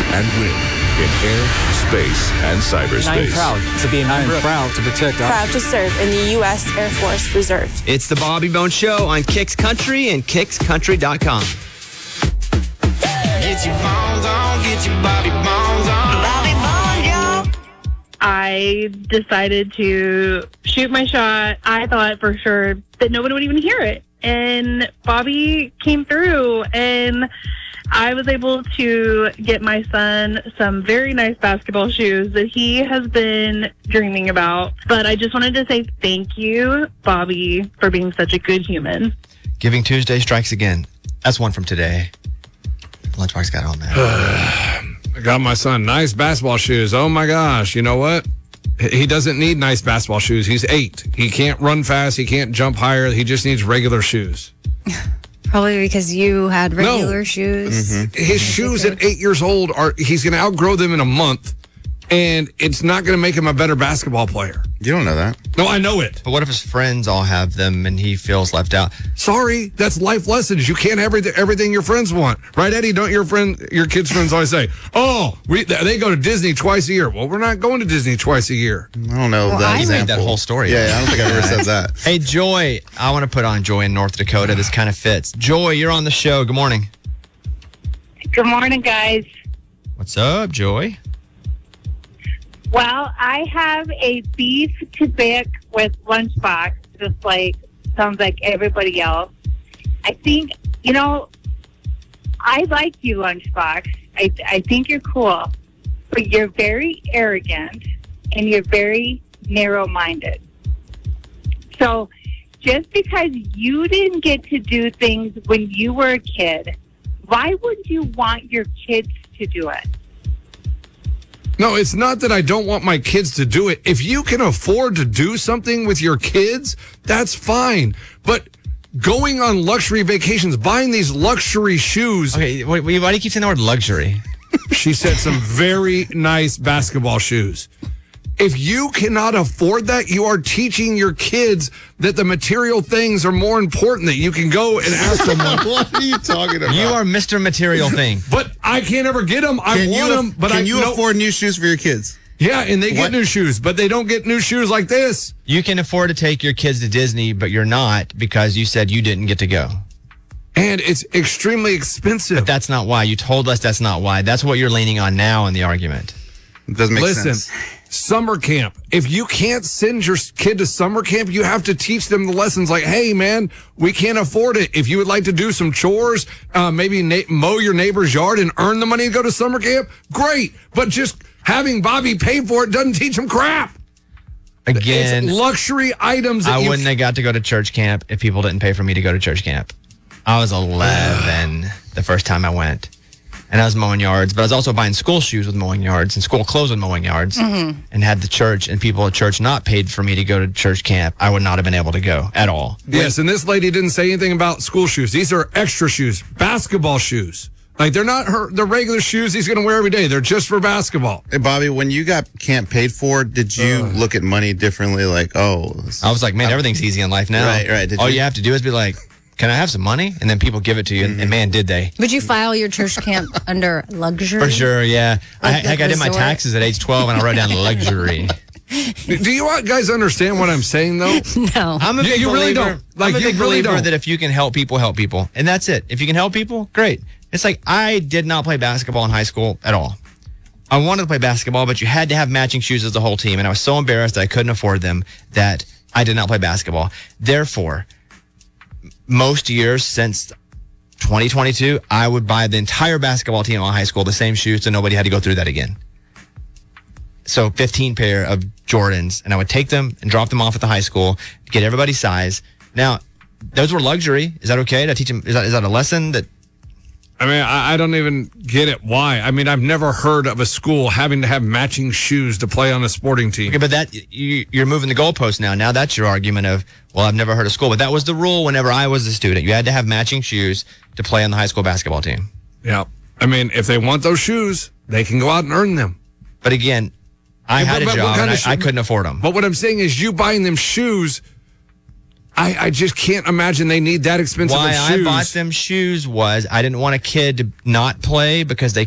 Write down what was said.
and win in air, space, and cyberspace. I'm proud to be a member. I'm proud to protect our... Proud to serve in the U.S. Air Force Reserve. It's the Bobby Bones Show on Kicks Country and KicksCountry.com. Get your bones on, get your Bobby Bones on. Bobby Bones, yo. I decided to shoot my shot. I thought for sure that nobody would even hear it. And Bobby came through, and I was able to get my son some very nice basketball shoes that he has been dreaming about. But I just wanted to say thank you, Bobby, for being such a good human. Giving Tuesday strikes again. That's one from today. Lunchbox got on that. I got my son nice basketball shoes. Oh my gosh. You know what? He doesn't need nice basketball shoes. He's 8. He can't run fast. He can't jump higher. He just needs regular shoes. Probably because you had regular shoes. Mm-hmm. His shoes at 8 years old he's going to outgrow them in a month, and it's not going to make him a better basketball player. You don't know that. No, I know it. But what if his friends all have them and he feels left out? Sorry, that's life lessons. You can't have everything your friends want. Right, Eddie? Don't your kids' friends always say, oh, they go to Disney twice a year. Well, we're not going to Disney twice a year. I don't know that example. Made that whole story. Yeah, I don't think I ever said that. Hey, Joy, I want to put on Joy in North Dakota. This kind of fits. Joy, you're on the show. Good morning. Good morning, guys. What's up, Joy? Well, I have a beef to pick with Lunchbox, just like sounds like everybody else. I think, I like you, Lunchbox. I think you're cool, but you're very arrogant and you're very narrow-minded. So just because you didn't get to do things when you were a kid, why would you want your kids to do it? No, it's not that I don't want my kids to do it. If you can afford to do something with your kids, that's fine. But going on luxury vacations, buying these luxury shoes. Okay, why do you keep saying the word luxury? She said some very nice basketball shoes. If you cannot afford that, you are teaching your kids that the material things are more important, that you can go and ask someone. What are you talking about? You are Mr. Material Thing. But I can't ever get them. I want them, but can you afford new shoes for your kids? Yeah, and they get new shoes, but they don't get new shoes like this. You can afford to take your kids to Disney, but you're not because you said you didn't get to go. And it's extremely expensive. But that's not why. You told us that's not why. That's what you're leaning on now in the argument. It doesn't make sense. Listen, summer camp. If you can't send your kid to summer camp, you have to teach them the lessons like, hey, man, we can't afford it. If you would like to do some chores, maybe mow your neighbor's yard and earn the money to go to summer camp, great. But just having Bobby pay for it doesn't teach them crap. Again, it's luxury items. I wouldn't have got to go to church camp if people didn't pay for me to go to church camp. I was 11 the first time I went. And I was mowing yards, but I was also buying school shoes with mowing yards and school clothes with mowing yards, and had the church and people at church not paid for me to go to church camp. I would not have been able to go at all. Yes, and this lady didn't say anything about school shoes. These are extra shoes, basketball shoes. Like, they're not the regular shoes he's going to wear every day. They're just for basketball. Hey, Bobby, when you got camp paid for, did you look at money differently? Like, I was like, man, everything's easy in life now. Right. All you have to do is be like, can I have some money? And then people give it to you, and man, did they. Would you file your church camp under luxury? For sure, yeah. I did my taxes at age 12, and I wrote down luxury. Do you guys understand what I'm saying, though? No. I'm a big you really believer, don't. Like, I'm a big you really believer don't. that if you can help people, and that's it. If you can help people, great. It's like I did not play basketball in high school at all. I wanted to play basketball, but you had to have matching shoes as the whole team, and I was so embarrassed that I couldn't afford them that I did not play basketball. Therefore, most years since 2022, I would buy the entire basketball team in high school the same shoes so nobody had to go through that again. So 15 pair of Jordans, and I would take them and drop them off at the high school, get everybody's size. Now, those were luxury. Is that okay? Did I teach them? Is that a lesson that? I mean, I don't even get it. Why? I mean, I've never heard of a school having to have matching shoes to play on a sporting team. Okay, but you're moving the goalpost now. Now that's your argument of, well, I've never heard of school. But that was the rule whenever I was a student. You had to have matching shoes to play on the high school basketball team. Yeah. I mean, if they want those shoes, they can go out and earn them. But again, I had a job and I couldn't afford them. But what I'm saying is you buying them shoes, I just can't imagine they need that expensive of shoes. Why I bought them shoes was I didn't want a kid to not play because they